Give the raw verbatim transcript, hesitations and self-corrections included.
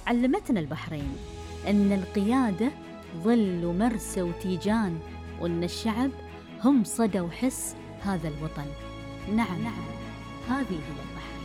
علمتنا البحرين أن القيادة ظل ومرسى وتيجان، وأن الشعب هم صدى وحس هذا الوطن. نعم, نعم هذه هي البحرين.